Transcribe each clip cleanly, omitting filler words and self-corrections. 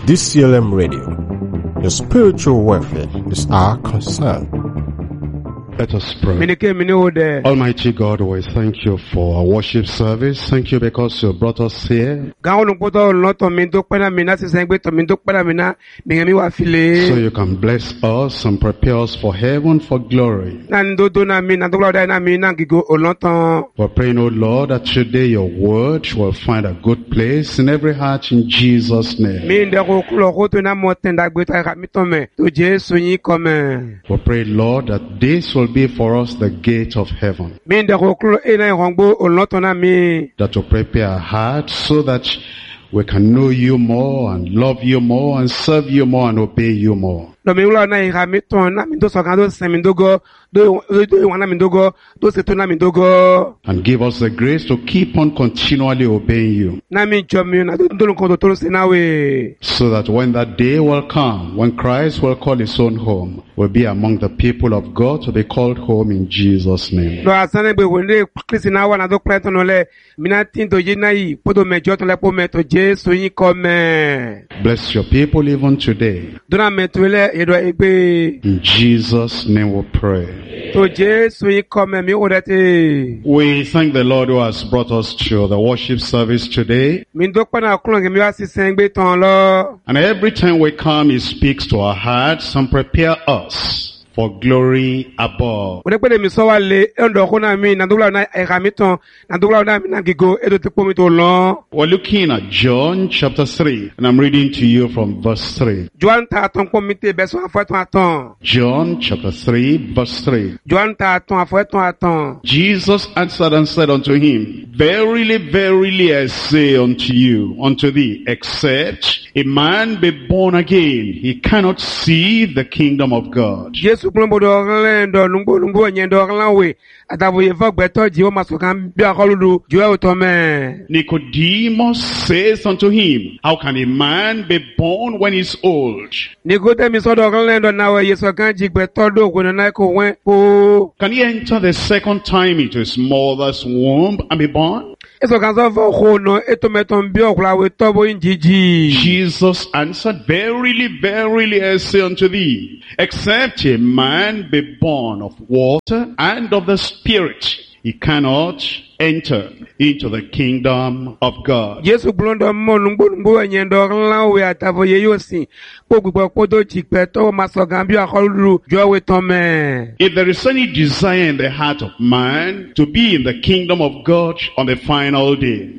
DCLM Radio. Your spiritual welfare is our concern. Let us pray. Almighty God, we thank you for our worship service. Thank you because you brought us here. So you can bless us and prepare us for heaven, for glory. We're praying, O Lord, that today your word will find a good place in every heart in Jesus' name. We pray, Lord, that this will be for us the gate of heaven. That will prepare our hearts so that we can know you more and love you more and serve you more and obey you more. And give us the grace to keep on continually obeying you. So that when that day will come, when Christ will call his own home, we'll be among the people of God to be called home in Jesus' name. Bless your people even today. In Jesus' name we pray. We thank the Lord who has brought us to the worship service today. And every time we come, he speaks to our hearts and prepare us for glory above. We're looking at John chapter 3, and I'm reading to you from verse 3. John chapter 3, verse 3. Jesus answered and said unto him, Verily, verily, I say unto you, unto thee, except a man be born again, he cannot see the kingdom of God. Nicodemus says unto him, How can a man be born when he's old? Can he enter the second time into his mother's womb and be born? Jesus answered, Verily, verily, I say unto thee, except a man be born of water and of the Spirit, he cannot enter into the kingdom of God. If there is any desire in the heart of man to be in the kingdom of God on the final day,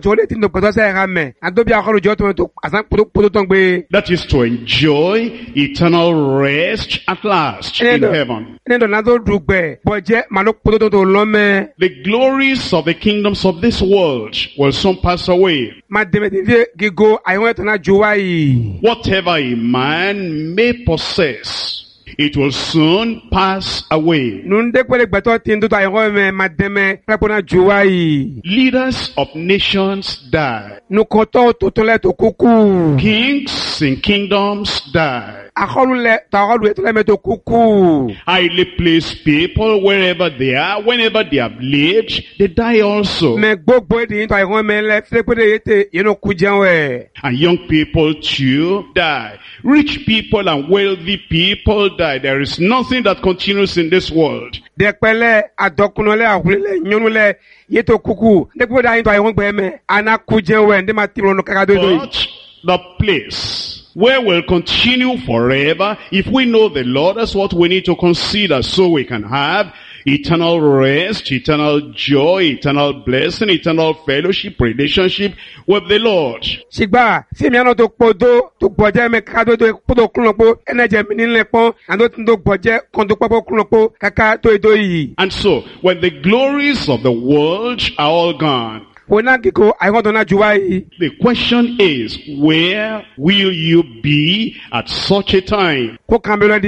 that is to enjoy eternal rest at last in heaven. The glories of the kingdoms of this world will soon pass away. Whatever a man may possess, it will soon pass away. Leaders of nations die. Kings and kingdoms die. Highly placed people, wherever they are, whenever they have lived, they die also. And young people too die. Rich people and wealthy people die. There is nothing that continues in this world. But the place where we'll continue forever, if we know the Lord, that's what we need to consider, so we can have eternal rest, eternal joy, eternal blessing, eternal fellowship, relationship with the Lord. And so, when the glories of the world are all gone, the question is, where will you be at such a time? That's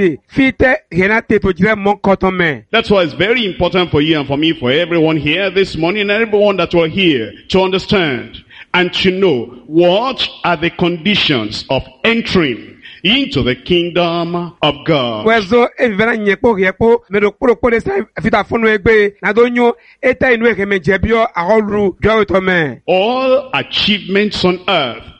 why it's very important for you and for me, for everyone here this morning, and everyone that will hear, to understand and to know what are the conditions of entering into the kingdom of God. All achievements on earth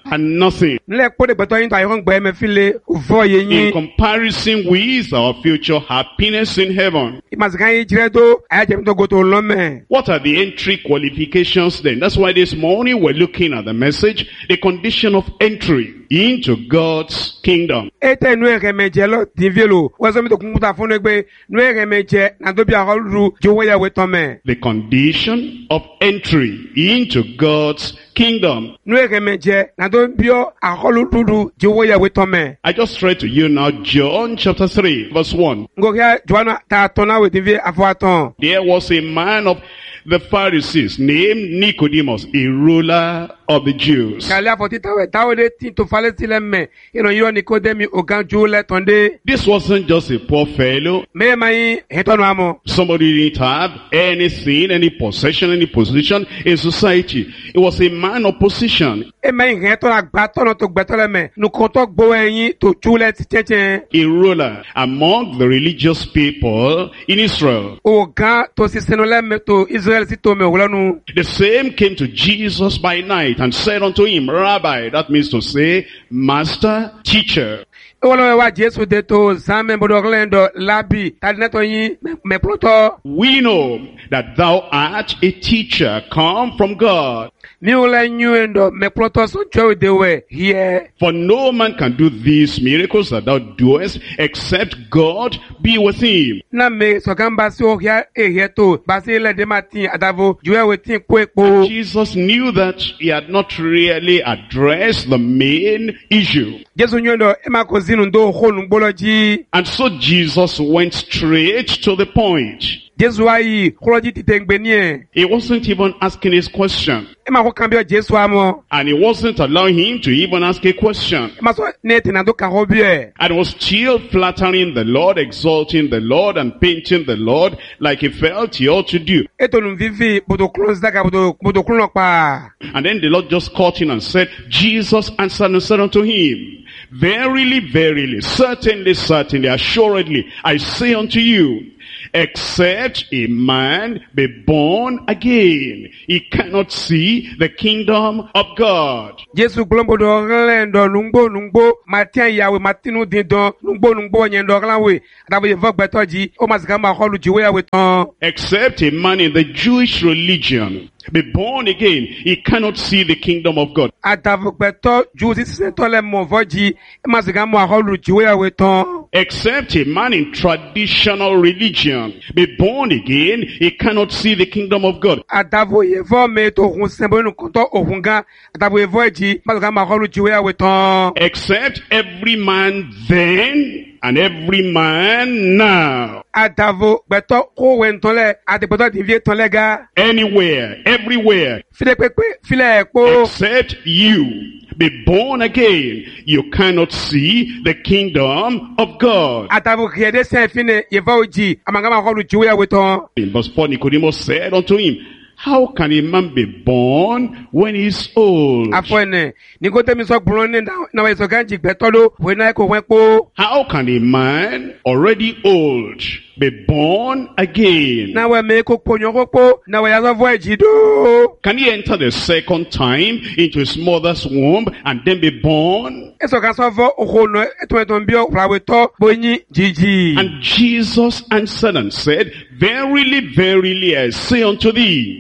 and nothing Nle kpo de gbeto yin to ayon gbe me file uvo ye in yin. comparison with our future happiness in heaven. Imazikan yi jire do aya je to go to lome. What are the entry qualifications then? That's why this morning we're looking at the message, the condition of entry into God's kingdom. Ete nu ere meje lo divelo. Wazo mi to kunta fun egbe nu ere meje na do bi aholu jowo ya we to me. The condition of entry into God's kingdom. Nu ere meje na do bi aholu dudu jowo ya we to me. I just read to you now John chapter 3 verse 1. Ngoria Joanna ta tona we divi afaton. There was a man of the Pharisees named Nicodemus, a ruler of the Jews. Kale afoti tawe de tin to fale sile me. Iro Nikodemi ogan jule tonde. This wasn't just a poor fellow. Me mai hetono amo. Somebody didn't have anything, any possession, any position in society. It was a man of position. E mai hetono agbatono to gbetole me. Nu konto gbo eyin to jule ti cheche. A ruler among the religious people in Israel. Ogan to sisenole me to Israel si to me wolanu. The same came to Jesus by night and said unto him, Rabbi, that means to say, Master, Teacher. Ewolo wa Jesu de to zame bodo glendo labi tadneto yin me ploto. We know that thou art a teacher come from God. Mi ole nyuendo me ploto so jowe dewe here. For no man can do these miracles that thou doest except God be with him. Na me so gamba si o hia to basi le de matin adavo jowe we tin ko epo. Jesus knew that he had not really addressed the main issue. Jesu nyuendo e ma ko zinu ndo honu gboloji. And so Jesus went straight to the point. Jesu ayi kholoji titengbe ni e. He wasn't even asking his question. E ma ko kambio Jesu amo. And he wasn't allowing him to even ask a question. E ma so neti na do ka hobie. And was still flattering the Lord, exalting the Lord, and painting the Lord like he felt he ought to do. E to nu vivi bodo close daga bodo klon pa. And then the Lord just caught him and said, Jesus answered and said unto him, Verily, verily, certainly, certainly, assuredly, I say unto you, except a man be born again, he cannot see the kingdom of God. Jesu glombo do glendo nungbo matia yawe matinu dindon nungbo nyendo glanwe adabo ye vogbetoji o masikamba holu jiwe yawe ton. Except a man in the Jewish religion be born again, he cannot see the kingdom of God. Adavo gbeto juzi sentole mo voji masikamba holu jiwe yawe ton. Except a man in traditional religion be born again, he cannot see the kingdom of God. Adavo ye vo me to hun sembo nu konto ohunga adabo ye voji masikamba holu jiwe yawe ton. Except every man then and every man now. Adavo gbeto ko wentole adegbeto divie tolega. Anywhere, everywhere. File pepe file ekpo. Except you be born again, you cannot see the kingdom of God. Adavo kiede se fine ye voji amangama holu jiwe yawe ton. In verse 4, Nicodemus said unto him, How can a man be born when he's old? Afone Nikodemi so gbulone na we so ganji gbetolo we na ko wenpo. How can a man already old be born again? Na we me ko ponyokopo na we yazo voji do. Can he enter the second time into his mother's womb and then be born? Eso ka so vo ohono eto bio prawe to bonyi jiji. And Jesus answered and said, Verily, verily, I say unto thee,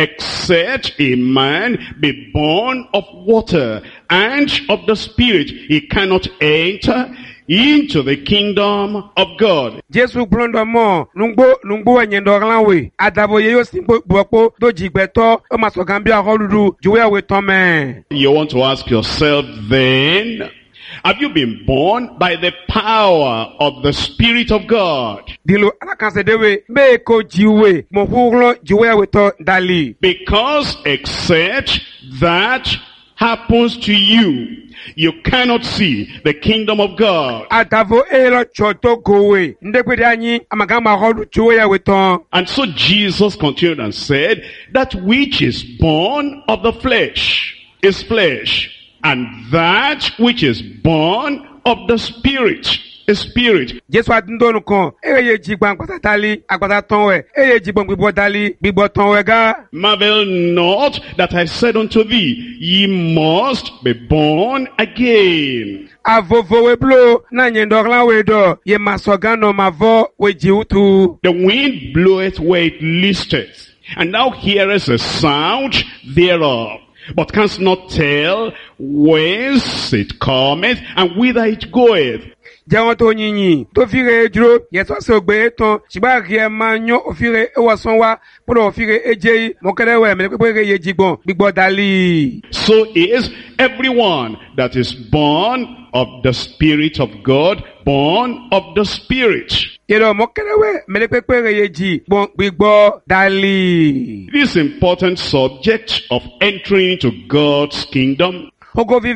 except a man be born of water and of the Spirit, he cannot enter into the kingdom of God. Jesu blondo mo nungbo nyendo glanwe adabo ye yo simbo gbopo do jigbeto o maso gambia holudu juwe we tome. You want to ask yourself then, have you been born by the power of the Spirit of God? Dilo alakanse dewe be ko jiwe mo huglo juwe we to dali. Because except that happens to you, you cannot see the kingdom of God. Adavo elo choto gowe ndekwe anyi amagama holu juwe we ton. And so Jesus continued and said, that which is born of the flesh is flesh, and that which is born of the Spirit a spirit. Jesu adindonu kan eye jigban patatali agbata tonwe eye jigbon gbigbo dali gbigbo tonwe ga. Marvel not that I said unto thee, ye must be born again. Avovo we blo na nyendorla we do ye masogano mavo we jiutu. The wind bloweth where it listeth, and thou hearest the sound thereof, but canst not tell whence it cometh and whither it goeth. Jẹ́wọ́n tó yìnyín tó fíre dúró yẹtọ́ sí ògbé tán ṣùgbọ́n àkìyẹ máa ń yán òfìrè ewọ̀sán wá pọ́nà òfìrè ẹjẹ́ yìí mọ̀kẹ́lẹ́wẹ̀ mẹ́lẹ́ pépé yẹ jígbọ̀n gbígbọ́ dalí. So is everyone that is born of the Spirit of God, born of the Spirit. Yẹ́dọ̀ mọ̀kẹ́lẹ́wẹ̀ mẹ́lẹ́ pépé yẹ jígbọ̀n gbígbọ́ dalí. This important subject of entering into God's kingdom. Matthew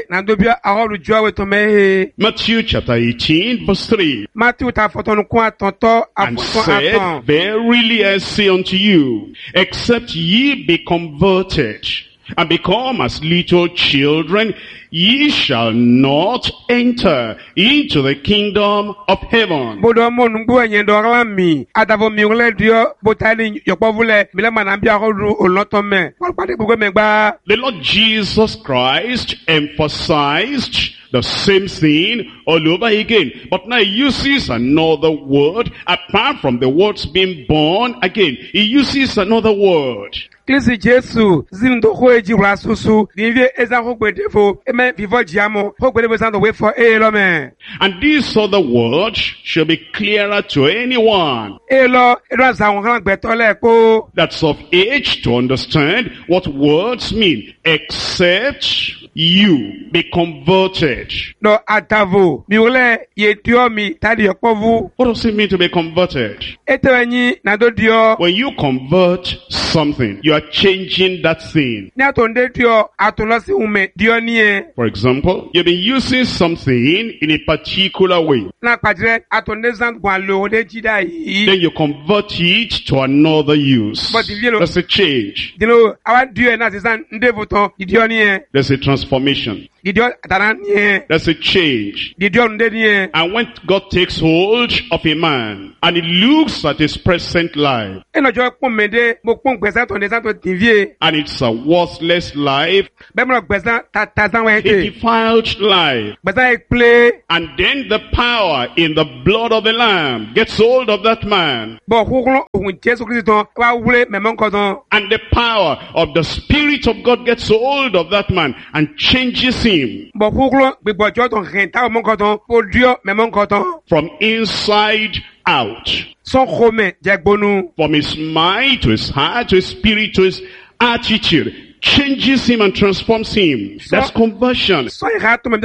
chapter 18 verse 3. And said, verily I say unto you, except ye be converted and become as little children, ye shall not enter into the kingdom of heaven. The Lord Jesus Christ emphasized the same thing all over again, but now he uses another word apart from the words being born again. He uses another word. Klisi Jesu zindo hoeji rasusu divye eza hogbedevo eme vivo jiamo hogbedevo zando wait for elome. And this other word shall be clearer to anyone that's of age to understand what words mean, except you be converted. No atavo miule yetiomi tadi yokovu. What does it mean to be converted? Etewenyi nadodio. When you convert something, you are changing that thing. For example, you've been using something in a particular way. Then you convert it to another use. That's a change. There's a transformation. That's a change. And when God takes hold of a man and he looks at his present life, and it's a worthless life, a defiled life, and then the power in the blood of the Lamb gets hold of that man, and the power of the Spirit of God gets hold of that man and changes him from inside out, from his mind to his heart to his spirit to his attitude, changes him and transforms him. That's conversion. Except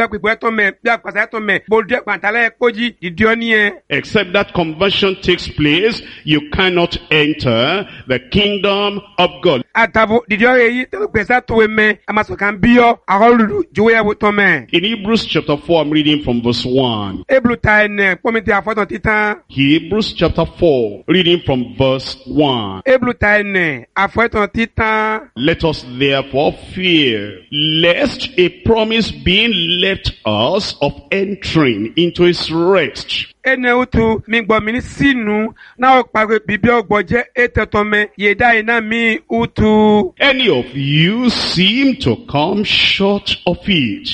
that conversion takes place, you cannot enter the kingdom of God. In Hebrews chapter 4, I'm reading from verse 1. Hebrews chapter 4, reading from verse 1. Let us therefore fear, lest a promise being left us of entering into his rest. Any of you seem to come short of it.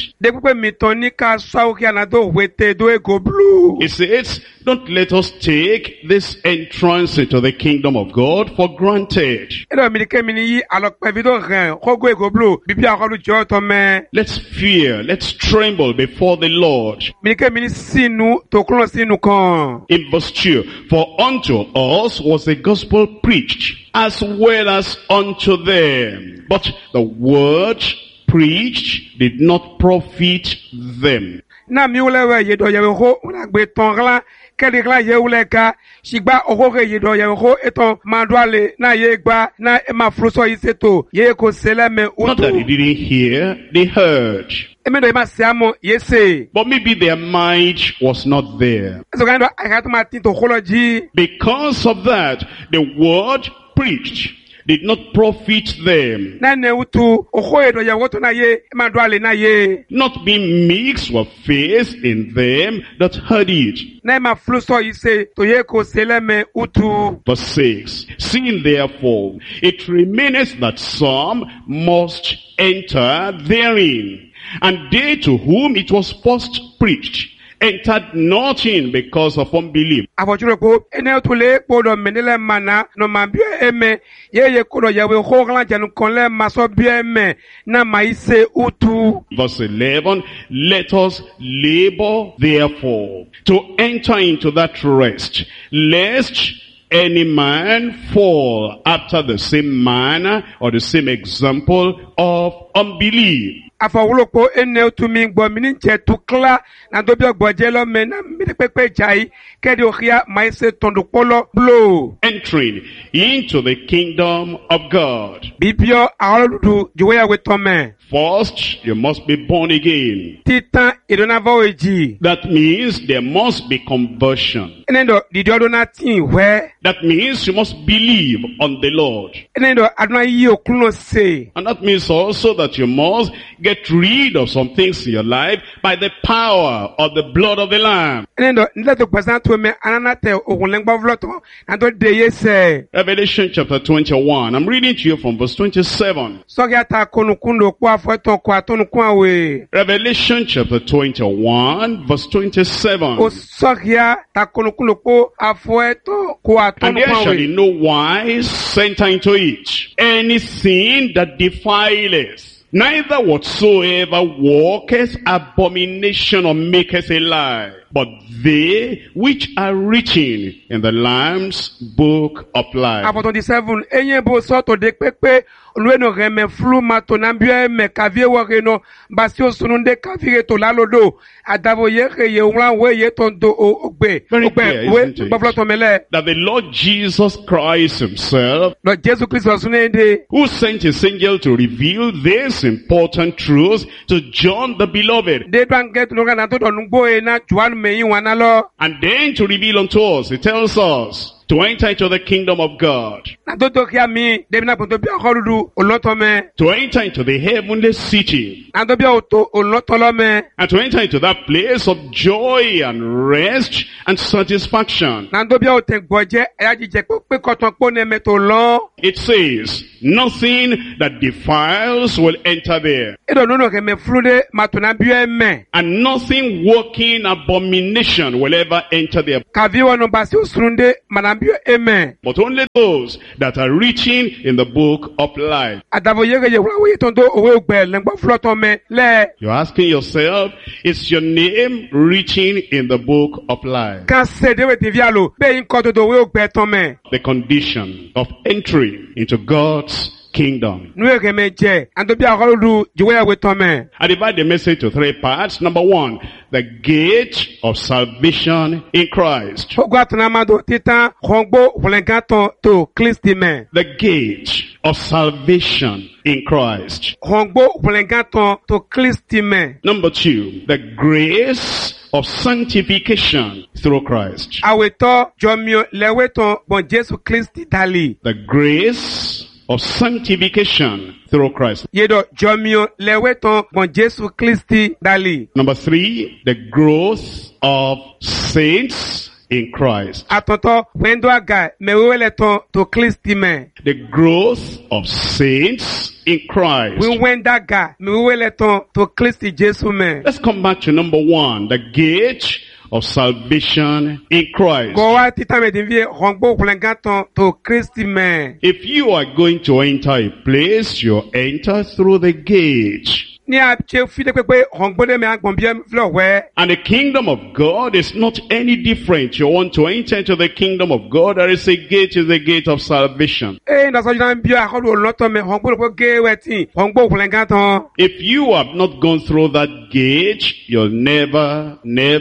It says, don't let us take this entrance into the kingdom of God for granted. Let's fear, let's tremble before the Lord. In verse 2, for unto us was the gospel preached, as well as unto them. But the word preached did not profit them. Because not that they didn't hear, they heard. But maybe their mind was not there. Because of that, the word preached did not profit them, Nane utu ohoe do ya woto na ye mandwale na ye. not being mixed with faith in them that heard it. Na ma fluso ise to ye ko seleme utu. Verse 6, seeing therefore it remaineth that some must enter therein, and they to whom it was first preached entered not in because of unbelief. Abojuro ko ene utule podo menele mana no mambio eme ye kodo yawe hogla janu konle maso bieme na maise utu. Verse 11, let us labor therefore to enter into that rest, lest any man fall after the same manner or the same example of unbelief. Afawulo ko ene utumi ngbo mini je tukla na dobi ogboje lo me na mi pepe jai kedi ohia maise tondo polo blow. Entering into the kingdom of God. Bibio awoludu juwe ya wetome. First, you must be born again. Titan idonava oji. That means there must be conversion. Enendo didiodo na tin we. That means you must believe on the Lord. Enendo aduna yi okuno se. And that means also that you must get rid of some things in your life by the power of the blood of the Lamb. Enendo nleto present me ananate ogunlengba vloto na do de yese. Revelation chapter 21. I'm reading to you from verse 27. Sogi ata konukundo kwa fweto kwa tonu kwa we. Revelation chapter 21 verse 27. O sogi ata konukundo kwa afweto kwa And tonu there kwa shall we. in no wise enter into it anything that defileth, neither whatsoever walketh abomination or maketh a lie, but they which are written in the Lamb's book of life. Apo 27 enye bo soto de pepe olweno reme flu mato nambie me kavie wareno basio sununde kavire to lalodo adavo yeke ye unla we ye tondo ogbe Very clear, we isn't it? bavloto mele That the Lord Jesus Christ himself, no Jesus Christ sunende who sent his angel to reveal this important truth to John the beloved, de banget no kana to nugbo e na juan me yin wanalo and then to reveal unto us, he tells us to enter into the kingdom of God, na to kia mi de na ponto bi akoludu oloto me to enter into the heavenly city, na to bi oto oloto lo me and to enter into that place of joy and rest and satisfaction. na to bi ote gboje eya jije pe koton po ne me to lo It says, nothing that defiles will enter there, edo no ke me flude mato na bi me and nothing working abomination will ever enter there, kaviwa no basi usunde manambio eme but only those that are written in the book of life. adavo yege ye wura we tondo owe gbe lengba floto me le You're asking yourself, is your name written in the book of life? kan se de we devialo be yin ko to we gbe ton me The condition of entry into God's kingdom. nu yege me je ando bi akoludu juwe we ton me I divide the message to three parts. Number one, the gate of salvation in Christ. ogo atuna mado titan khongbo hulengaton to Kristi me The gate of salvation in Christ. khongbo hulengaton to Kristi me Number two, the grace of sanctification through Christ. aweto jomio leweton bon Jesu Kristi dali The grace of sanctification through Christ. yedo jomio leweton bon Jesu Kristi dali Number three, the growth of saints in Christ. atonto wendo aga meweleton to Kristi me The growth of saints in Christ. we wenda ga meweleton to Kristi Jesu me Let's come back to number one, the gate of salvation in Christ. go wa titan me devie hongbo hulengaton to Kristi me If you are going to enter a place, you enter through the gate. ni a che fi de pepe hongbo de me agbon bi flo we And the kingdom of God is not any different. You want to enter into the kingdom of God, there is a gate, is the gate of salvation. nda so jan bi akolu oloto me hongbo ko ge wetin hongbo hulengaton If you have not gone through that gate, you'll never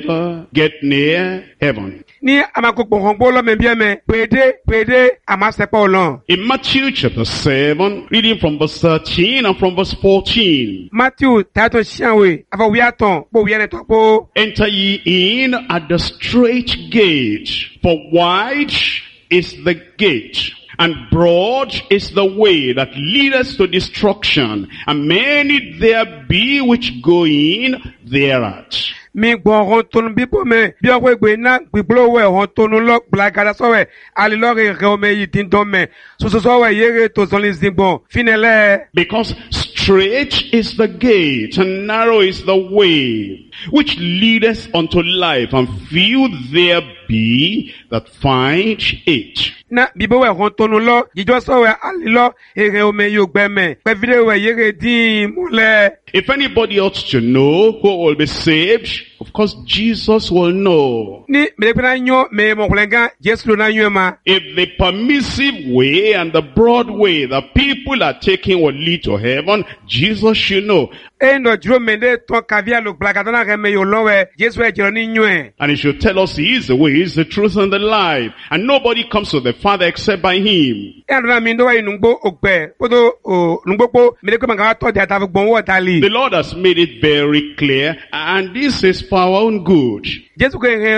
get near heaven. ni amakoko hongbo lo me bi me pede amasepo olon In Matthew chapter 7, reading from verse 13 and from verse 14. Matthew tato shianwe afa wiaton po wiene to po Enter ye in at the straight gate, for wide is the gate, And broad is the way that leadeth to destruction, and many there be which go in thereat. Mi gbọ́ ọ̀hún tónú bíbó mẹ́ bí ọkọ̀ ìgbé iná gbígbólówó ẹ̀hún tónú lọ gbàgàdà sọ́wẹ̀ alilọ́rẹ̀ rẹ̀ ọmọ èyí tí ń dán mẹ́ soso sọ́wẹ̀ yẹ́rẹ́ tó sọ́lé zigbọ̀n fínẹ́lẹ́. Because straight is the gate, and narrow is the way, which leadeth unto life, and few there be that find it. Na bíbó ẹ̀hún tónú lọ jíjọ́ sọ́wẹ̀ alilọ́ èrè ọmọ èyí ògbẹ́mẹ̀ pẹ̀fídẹ́wẹ̀ yẹ́rẹ́ dín múlẹ̀. If anybody ought to know who will be saved, of course Jesus will know. Ni mẹ́lẹ́pẹ́ náà yọ mẹ́mọ̀kùnlẹ́gá Jésù ló náà yọ ma. If the permissive way and the broad way that people are taking will lead to heaven, Jesus should know. And he should tell us he is the way, he is the truth and the life. And nobody comes to the Father except by him. The Lord has made it very clear, and this is for our own good. That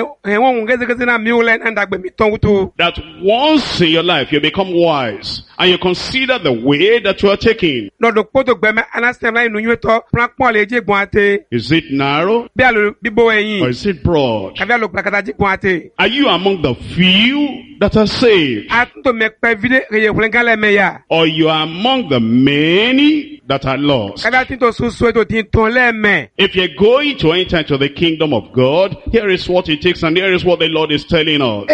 once in your life you become wise, and you consider the way that you are taking. Is it narrow? Or is it broad? Are you among the few that are saved? Or you are among the many that are lost? If you're going to enter into the kingdom of God, here is what it takes, and here is what the Lord is telling us.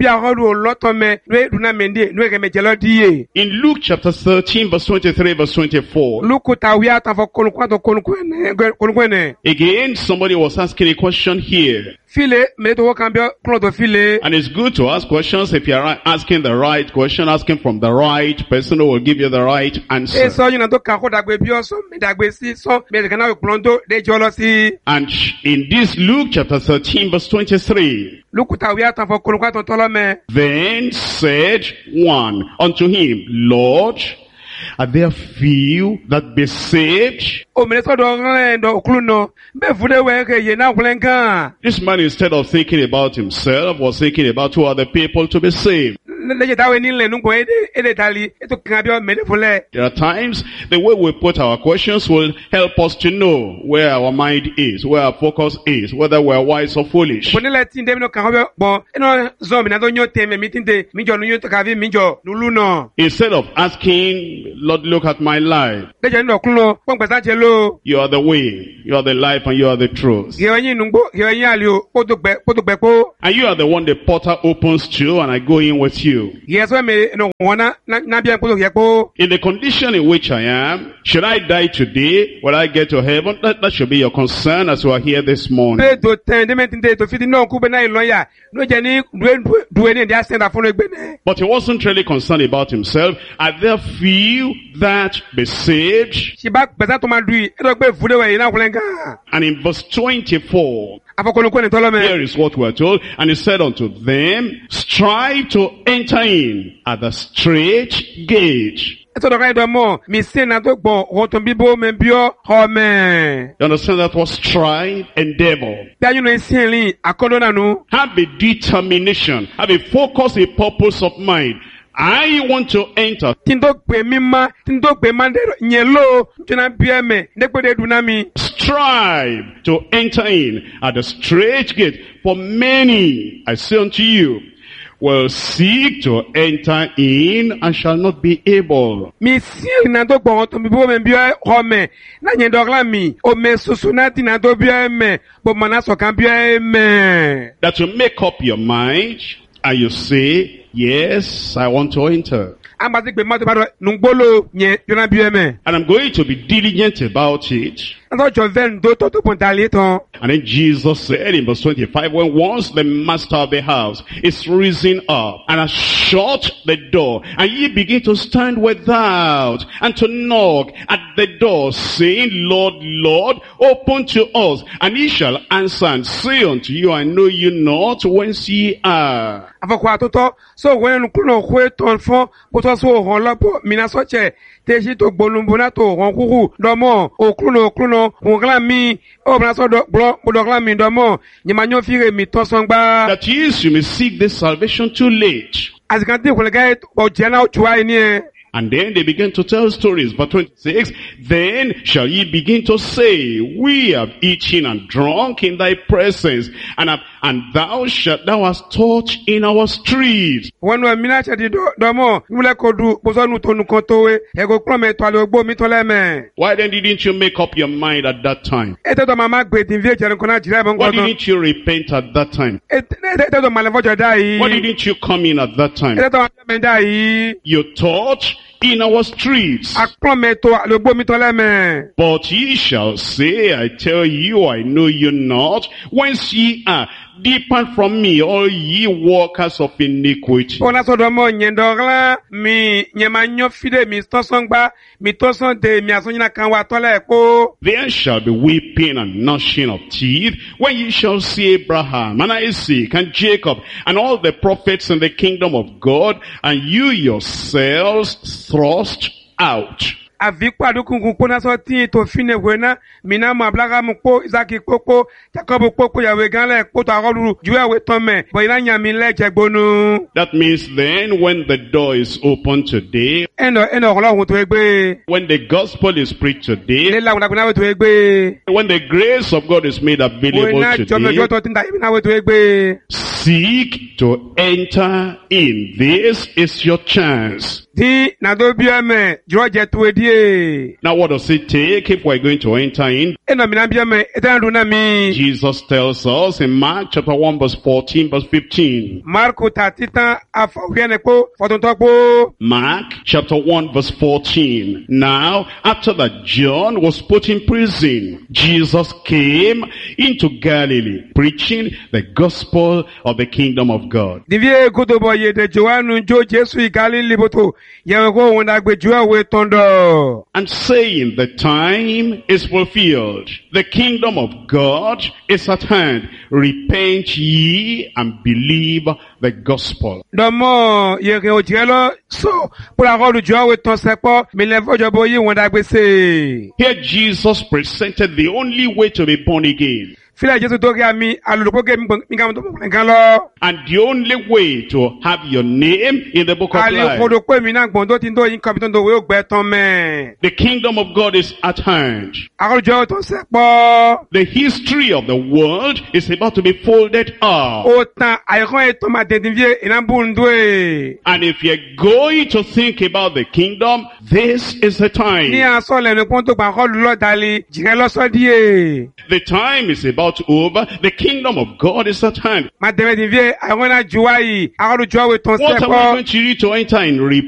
In Luke chapter 13, verse 23, verse 24. Again, somebody was asking a question here. And it's good to ask questions. If you're asking the right question, asking from the right person who will give you the right answer. And in this Luke chapter 13, verse 23. Then said one unto him, Lord, are there few that be saved? This man, instead of thinking about himself, was thinking about who are the people to be saved. There are times the way we put our questions will help us to know where our mind is, where our focus is, whether we are wise or foolish. Instead of asking, Lord, look at my life. You are the way, you are the life, and you are the truth. And you are the one the potter opens to, and I go in with you. In the condition in which I am, should I die today? Will I get to heaven? That should be your concern as you are here this morning. But he wasn't really concerned about himself. Are there few that be saved? And in verse 24, here is what we are told. And he said unto them, strive to enter in at the straight gate. You understand that was strive, endeavor. Have a determination, have a focus, a purpose of mind. I want to enter. Strive to enter in at the straight gate. For many, I say unto you, will seek to enter in and shall not be able. That you make up your mind and you say, yes, I want to enter. And I'm going to be diligent about it. And then Jesus said in verse 25, when once the master of the house is risen up and has shut the door, and ye begin to stand without and to knock at the door, saying, Lord, Lord, open to us. And he shall answer and say unto you, I know you not whence ye are. So when that is, you may seek this salvation too late. Azikanti kulega ojena ochuwa ini. And then they began to tell stories. Verse 26, then shall ye begin to say, we have eaten and drunk in thy presence, and thou hast taught in our streets. Wanu mina chadi domo, mule kodu, bozonu tonu kontowe, ego klome toale ogbo mitoleme. Why then didn't you make up your mind at that time? Ete do mama gbe dinvie jere kona jire bon Why godon. didn't you repent at that time? Ete do malevo jodai. Why didn't you come in at that time? Ete do mendai. You taught in our streets. Aklome to ogbo mitoleme. But ye shall say, I tell you, I know you not. Whence ye are, depart from me, all ye workers of iniquity. Ona so domo nyendogla mi nyemanyo fide mi tosongba mi tosonde mi asonyina kanwa tole ko. There shall be weeping and gnashing of teeth when ye shall see Abraham and Isaac and Jacob and all the prophets in the kingdom of God, and you yourselves thrust out. Avikwa dukungu kuna so ti to fine wena mina mablaga mpo Isaki koko Jacob koko yawe ganle ko to agolu juwe we tome bo ina nyami leje gbonu. That means then when the door is open today, Eno Ọlọ́run to egbe. when the gospel is preached today, Le la una we to egbe. when the grace of God is made available Wena jome jo today, to tinda na we to egbe. seek to enter in. This is your chance. Di na do biame joje to edie. Now what does it take if we're going to enter in? Eno mina biame etan na mi. Jesus tells us in Mark chapter 1 verse 14 verse 15. Marko tatita afawiene ko fotontokpo. Mark chapter 1 verse 14. Now, after that John was put in prison, Jesus came into Galilee, preaching the gospel of the kingdom of God. Divie godobo ye de Joanu jo Jesu igali liboto. Yewe ko wona gbe juwa we tondo. And saying, the time is fulfilled. The kingdom of God is at hand. Repent ye and believe the gospel. Domo ye ke ojelo so pura ko juwa we ton sepo mi le fojobo yi wona gbe se. Here Jesus presented the only way to be born again. Fila Jesu to ga mi alulupo ge mi ga mo to kan lo. And the only way to have your name in the book of Ali life. kodo pe mi na gbon do tin do yin kan mi ton do we o gbe ton me. The kingdom of God is at hand. Akolu juwa ton sepo. The history of the world is about to be folded up. O tan ayikon e to ma de divie ina bundwe. And if you're going to think about the kingdom, this is the Ni time. aso le ni pon to gba ko lo dali jire lo so die. The time is about over. The kingdom of God is at hand. Ma deme divie ayikon na juwa yi akolu juwa we ton What are we sepo. going to do to enter in